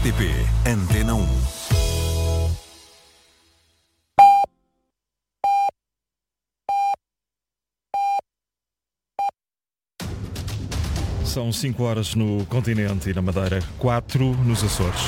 RTP Antena 1. São 5 horas no continente e na Madeira, 4 nos Açores.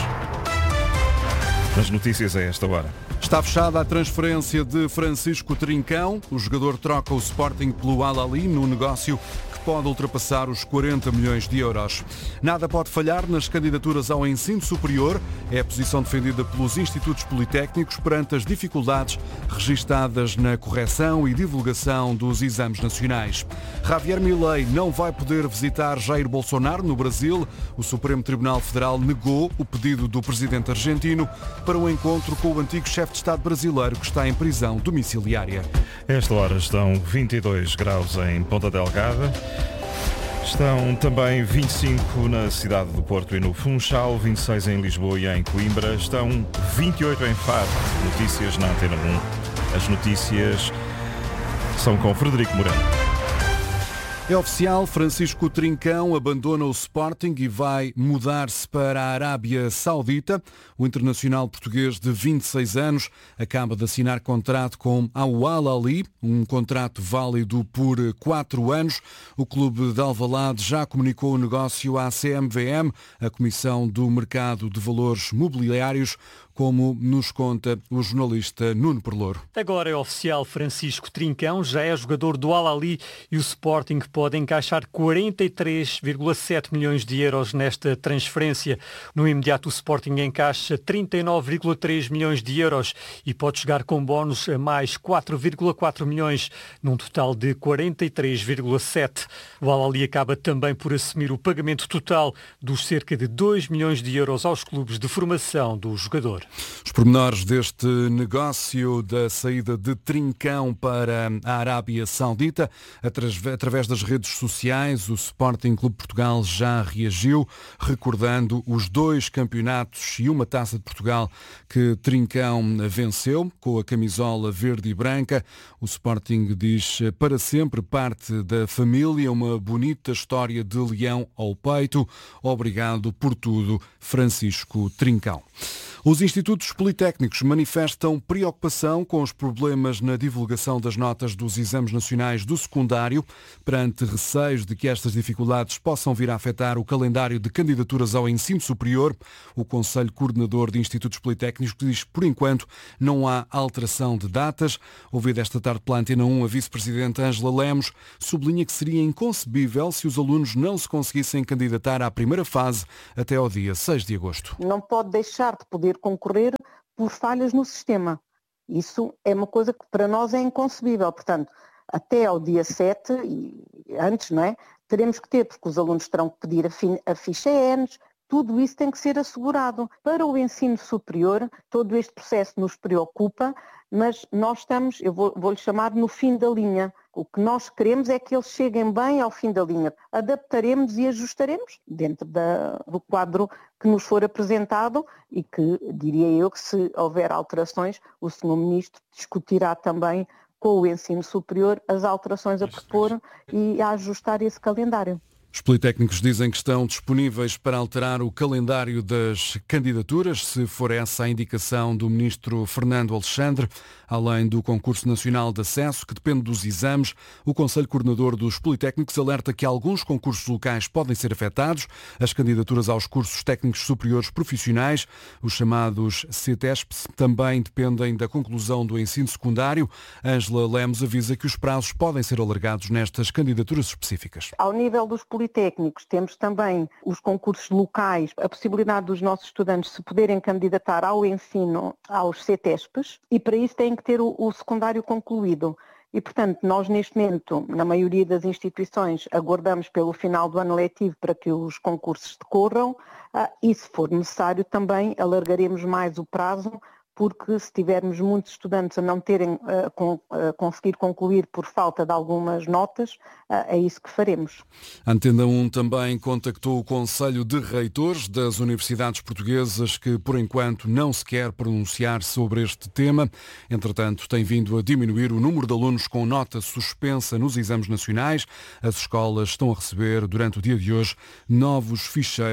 As notícias a esta hora. Está fechada a transferência de Francisco Trincão. O jogador troca o Sporting pelo Al-Ahly no negócio que pode ultrapassar os 40 milhões de euros. Nada pode falhar nas candidaturas ao ensino superior. É a posição defendida pelos institutos politécnicos perante as dificuldades registadas na correção e divulgação dos exames nacionais. Javier Milei não vai poder visitar Jair Bolsonaro no Brasil. O Supremo Tribunal Federal negou o pedido do presidente argentino para um encontro com o antigo chefe de Estado brasileiro que está em prisão domiciliária. A esta hora estão 22 graus em Ponta Delgada. Estão também 25 na cidade do Porto e no Funchal, 26 em Lisboa e em Coimbra. Estão 28 em Faro. Notícias na Antena 1. As notícias são com Frederico Moreno. É oficial, Francisco Trincão abandona o Sporting e vai mudar-se para a Arábia Saudita. O internacional português de 26 anos acaba de assinar contrato com Al Ahly, um contrato válido por 4 anos. O clube de Alvalade já comunicou o negócio à CMVM, a Comissão do Mercado de Valores Mobiliários, como nos conta o jornalista Nuno Perlouro. Agora é oficial, Francisco Trincão já é jogador do Al-Ahly e o Sporting pode encaixar 43,7 milhões de euros nesta transferência. No imediato o Sporting encaixa 39,3 milhões de euros e pode chegar com bónus a mais 4,4 milhões, num total de 43,7. O Al-Ahly acaba também por assumir o pagamento total dos cerca de 2 milhões de euros aos clubes de formação do jogador. Os pormenores deste negócio da saída de Trincão para a Arábia Saudita, através das redes sociais, o Sporting Clube Portugal já reagiu, recordando os 2 campeonatos e uma Taça de Portugal que Trincão venceu com a camisola verde e branca. O Sporting diz para sempre parte da família, uma bonita história de leão ao peito. Obrigado por tudo, Francisco Trincão. Os institutos politécnicos manifestam preocupação com os problemas na divulgação das notas dos exames nacionais do secundário, perante receios de que estas dificuldades possam vir a afetar o calendário de candidaturas ao ensino superior. O Conselho Coordenador de Institutos Politécnicos diz que, por enquanto, não há alteração de datas. Ouvida esta tarde pela Antena 1, a vice-presidente Ângela Lemos sublinha que seria inconcebível se os alunos não se conseguissem candidatar à primeira fase até ao dia 6 de agosto. Não pode deixar de poder concorrer por falhas no sistema. Isso é uma coisa que para nós é inconcebível. Portanto, até ao dia 7, e antes, não é? Teremos que ter, porque os alunos terão que pedir a ficha ENES, tudo isso tem que ser assegurado. Para o ensino superior, todo este processo nos preocupa, mas nós estamos, eu vou-lhe chamar, no fim da linha. O que nós queremos é que eles cheguem bem ao fim da linha. Adaptaremos e ajustaremos dentro do quadro que nos for apresentado e que, diria eu, que se houver alterações, o Sr. Ministro discutirá também com o ensino superior as alterações a propor e a ajustar esse calendário. Os politécnicos dizem que estão disponíveis para alterar o calendário das candidaturas, se for essa a indicação do ministro Fernando Alexandre. Além do concurso nacional de acesso, que depende dos exames, o Conselho Coordenador dos Politécnicos alerta que alguns concursos locais podem ser afetados. As candidaturas aos cursos técnicos superiores profissionais, os chamados CTESP, também dependem da conclusão do ensino secundário. Ângela Lemos avisa que os prazos podem ser alargados nestas candidaturas específicas. Ao nível dos politécnicos, temos também os concursos locais, a possibilidade dos nossos estudantes se poderem candidatar ao ensino aos CTESPs e para isso têm que ter o secundário concluído. E, portanto, nós neste momento, na maioria das instituições, aguardamos pelo final do ano letivo para que os concursos decorram e, se for necessário, também alargaremos mais o prazo, porque se tivermos muitos estudantes a não terem conseguir concluir por falta de algumas notas, é isso que faremos. A Antena 1 também contactou o Conselho de Reitores das Universidades Portuguesas, que por enquanto não se quer pronunciar sobre este tema. Entretanto, tem vindo a diminuir o número de alunos com nota suspensa nos exames nacionais. As escolas estão a receber, durante o dia de hoje, novos ficheiros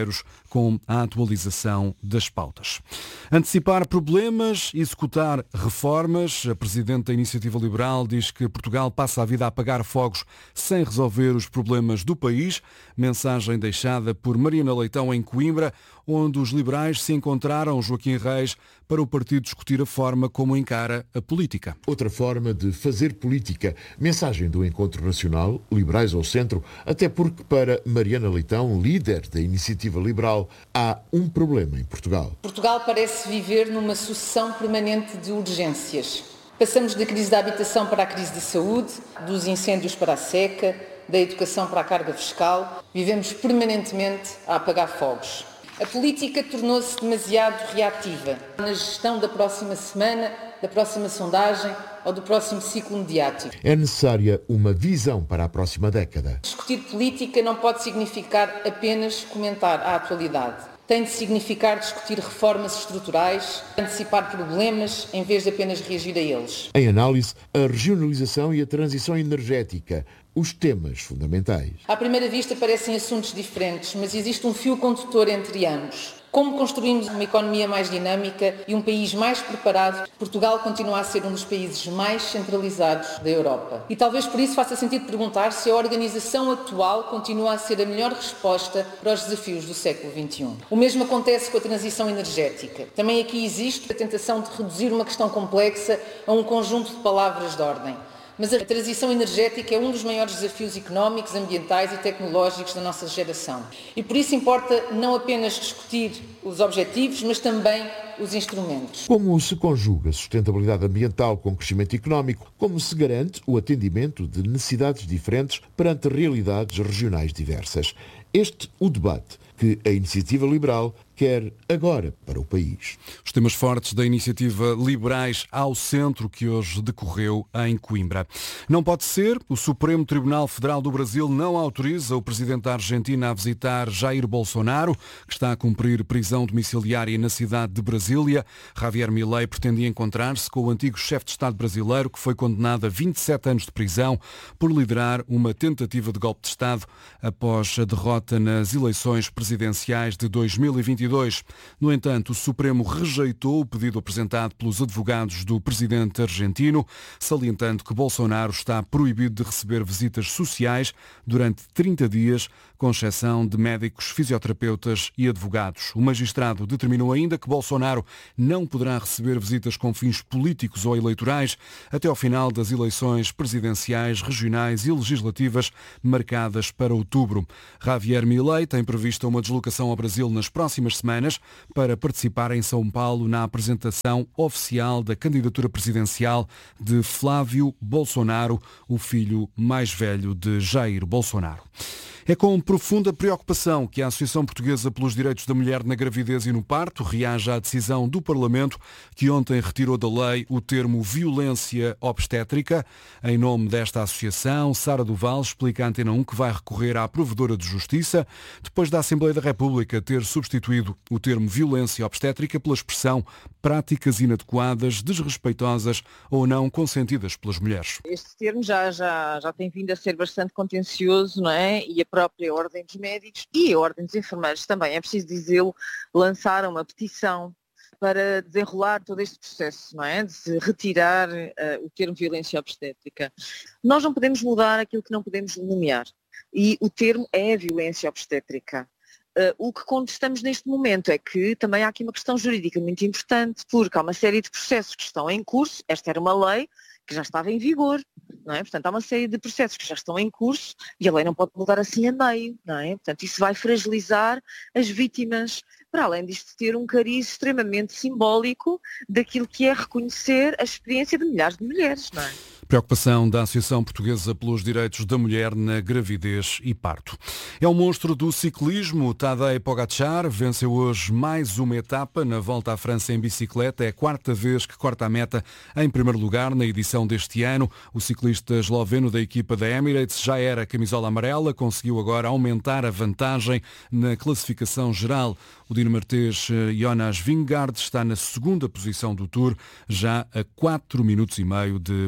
com a atualização das pautas. Antecipar problemas, executar reformas. A Presidente da Iniciativa Liberal diz que Portugal passa a vida a apagar fogos sem resolver os problemas do país. Mensagem deixada por Mariana Leitão em Coimbra, onde os liberais se encontraram, Joaquim Reis, para o partido discutir a forma como encara a política. Outra forma de fazer política. Mensagem do Encontro Nacional, Liberais ao Centro, até porque para Mariana Leitão, líder da Iniciativa Liberal, há um problema em Portugal. Portugal parece viver numa sucessão permanente de urgências. Passamos da crise da habitação para a crise da saúde, dos incêndios para a seca, da educação para a carga fiscal. Vivemos permanentemente a apagar fogos. A política tornou-se demasiado reativa na gestão da próxima semana, da próxima sondagem ou do próximo ciclo mediático. É necessária uma visão para a próxima década. Discutir política não pode significar apenas comentar a atualidade. Tem de significar discutir reformas estruturais, antecipar problemas em vez de apenas reagir a eles. Em análise, a regionalização e a transição energética, os temas fundamentais. À primeira vista parecem assuntos diferentes, mas existe um fio condutor entre ambos. Como construímos uma economia mais dinâmica e um país mais preparado, Portugal continua a ser um dos países mais centralizados da Europa. E talvez por isso faça sentido perguntar se a organização atual continua a ser a melhor resposta para os desafios do século XXI. O mesmo acontece com a transição energética. Também aqui existe a tentação de reduzir uma questão complexa a um conjunto de palavras de ordem. Mas a transição energética é um dos maiores desafios económicos, ambientais e tecnológicos da nossa geração. E por isso importa não apenas discutir os objetivos, mas também os instrumentos. Como se conjuga a sustentabilidade ambiental com o crescimento económico? Como se garante o atendimento de necessidades diferentes perante realidades regionais diversas? Este o debate que a Iniciativa Liberal quer agora para o país. Os temas fortes da Iniciativa Liberais ao Centro, que hoje decorreu em Coimbra. Não pode ser, o Supremo Tribunal Federal do Brasil não autoriza o presidente da Argentina a visitar Jair Bolsonaro, que está a cumprir prisão domiciliária na cidade de Brasília. Javier Milei pretendia encontrar-se com o antigo chefe de Estado brasileiro, que foi condenado a 27 anos de prisão por liderar uma tentativa de golpe de Estado após a derrota nas eleições presidenciais de 2022. No entanto, o Supremo rejeitou o pedido apresentado pelos advogados do presidente argentino, salientando que Bolsonaro está proibido de receber visitas sociais durante 30 dias, com exceção de médicos, fisioterapeutas e advogados. O magistrado determinou ainda que Bolsonaro não poderá receber visitas com fins políticos ou eleitorais até ao final das eleições presidenciais, regionais e legislativas marcadas para outubro. Javier Milei tem prevista uma deslocação ao Brasil nas próximas semanas para participar em São Paulo na apresentação oficial da candidatura presidencial de Flávio Bolsonaro, o filho mais velho de Jair Bolsonaro. É com profunda preocupação que a Associação Portuguesa pelos Direitos da Mulher na Gravidez e no Parto reage à decisão do Parlamento, que ontem retirou da lei o termo violência obstétrica. Em nome desta associação, Sara Duval explica à Antena 1 que vai recorrer à Provedora de Justiça, depois da Assembleia da República ter substituído o termo violência obstétrica pela expressão práticas inadequadas, desrespeitosas ou não consentidas pelas mulheres. Este termo já tem vindo a ser bastante contencioso, não é? E a própria Ordem dos Médicos e a Ordem dos Enfermeiros também, é preciso dizê-lo, lançaram uma petição para desenrolar todo este processo, não é? De se retirar o termo violência obstétrica. Nós não podemos mudar aquilo que não podemos nomear e o termo é violência obstétrica. O que contestamos neste momento é que também há aqui uma questão jurídica muito importante, porque há uma série de processos que estão em curso. Esta era uma lei que já estava em vigor, não é? Portanto, há uma série de processos que já estão em curso e a lei não pode mudar assim a meio, não é? Portanto, isso vai fragilizar as vítimas, para além disto ter um cariz extremamente simbólico daquilo que é reconhecer a experiência de milhares de mulheres, não é? Preocupação da Associação Portuguesa pelos Direitos da Mulher na Gravidez e Parto. É um monstro do ciclismo. Tadej Pogačar venceu hoje mais uma etapa na Volta à França em bicicleta. É a quarta vez que corta a meta em primeiro lugar na edição deste ano. O ciclista esloveno da equipa da Emirates já era camisola amarela, conseguiu agora aumentar a vantagem na classificação geral. O dinamarquês Jonas Vingegaard está na segunda posição do Tour, já a 4 minutos e meio de Pogačar.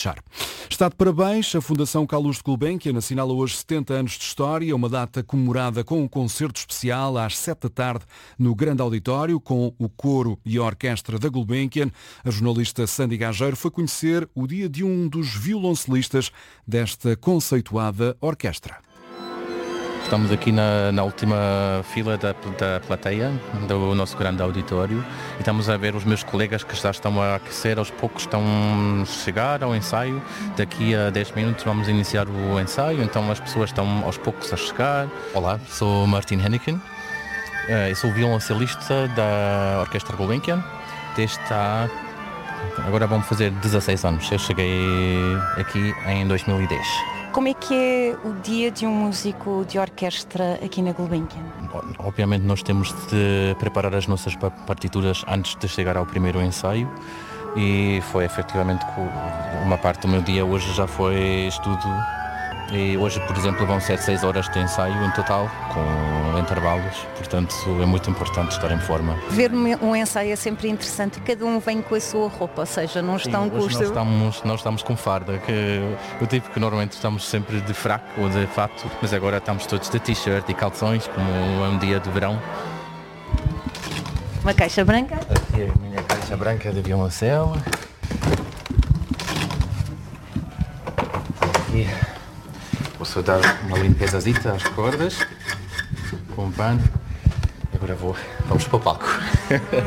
fechar. Está de parabéns a Fundação Calouste Gulbenkian assinala hoje 70 anos de história, uma data comemorada com um concerto especial às 7 da tarde no Grande Auditório, com o coro e a orquestra da Gulbenkian. A jornalista Sandy Gageiro foi conhecer o dia de um dos violoncelistas desta conceituada orquestra. Estamos aqui na última fila da plateia do nosso grande auditório e estamos a ver os meus colegas que já estão a aquecer, aos poucos estão a chegar ao ensaio. Daqui a 10 minutos vamos iniciar o ensaio, então as pessoas estão aos poucos a chegar. Olá, sou Martin Henneken, eu sou violoncelista da Orquestra Gulbenkian. Agora vamos fazer 16 anos, eu cheguei aqui em 2010. Como é que é o dia de um músico de orquestra aqui na Gulbenkian? Obviamente nós temos de preparar as nossas partituras antes de chegar ao primeiro ensaio e foi efetivamente uma parte do meu dia hoje já foi estudo. E hoje, por exemplo, vão ser 6 horas de ensaio em total, com intervalos, portanto é muito importante estar em forma. Ver um ensaio é sempre interessante, cada um vem com a sua roupa, ou seja, não estão com o seu... Nós estamos com farda, o tipo que normalmente estamos sempre de fraco ou de fato, mas agora estamos todos de t-shirt e calções, como é um dia de verão. Uma caixa branca? Aqui é a minha caixa branca de violoncelo. Aqui. Vou só dar uma limpezazita às cordas com um pano. Agora vamos para o palco.